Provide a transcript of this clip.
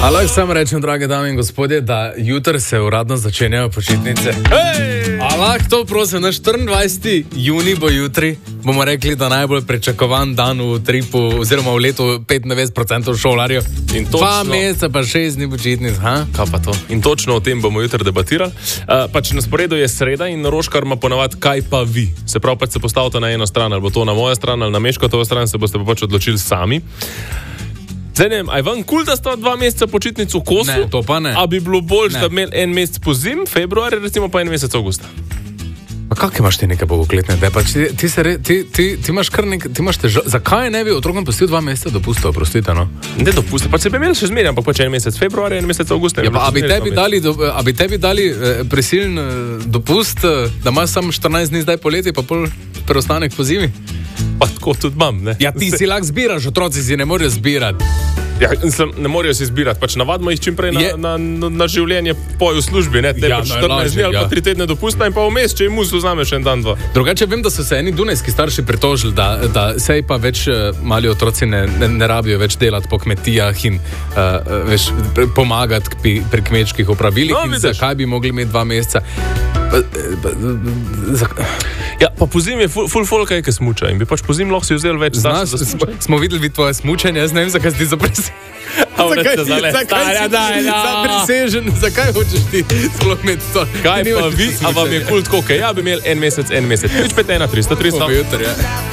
Lahko samo rečem, drage dame in gospodje, da jutri se uradno začenjajo počitnice. Lahko to prosim, na 24. juni bo jutri, bomo rekli, da najbolj pričakovan dan v tripu, oziroma v letu 95% šolarjev. In točno, 2 meseca pa 6 dni počitnic, ha? Kaj pa to? In točno o tem bomo jutri debatirali. Pač na sporedu je sreda in Roškar ima ponavadi kaj pa vi. Se pravi, pač se postavite na eno stran, ali bo to na mojo stran, ali na Meškotovo stran, se boste pa pač odločili sami. Zdaj ne vem, a je vam kul, da sta 2 meseca počitnic v kosu? Ne, to pa ne. A bi bilo bolj, da bi imeli 1 mesec po zim, februar, recimo pa 1 mesec avgusta? Pa kak imaš ti nekaj bogokletne? Ti imaš kar nekaj, ti imaš težav. Zakaj ne bi otrokom pustil 2 meseca dopusta, oprostite, no? Ne dopusta, pa se bi imeli še zmeraj, ampak pač 1 mesec februar, 1 mesec avgusta. Ja, pa a bi tebi dali prisiln dopust, da imaš samo 14 dni zdaj poleti, pa pol preostanek po zimi? Pa tako tudi imam, ne? Ja, ti si lahko zbiraš, otroci si ne morejo zbirati. Ja, ne morejo si zbirati, pač navadimo jih čim prej na življenje po v službi, ne? Ja, pač 14 dni ali pa 3 tedne dopusta in pa vmes, če jim vzameš en dan, 2. Drugače vem, da so se eni dunajski starši pritožili, da sej pa več mali otroci ne rabijo več delati po kmetijah in več pomagati pri kmečkih opravilih, no, in zakaj bi mogli imeti 2 meseca. Ja, pa po zimi je ful folka, ki smuča in bi pač po zimi lahko si vzel več časa za smučanje. Smo videli tvoje smučanje, jaz ne vem, zakaj si ti zapresežen. Zakaj hočeš ti sploh imeti to? Kaj pa vi, a vam je kul tako, kaj ja bi imeli 1 mesec, 1 mesec. Nič 5, 1, 300.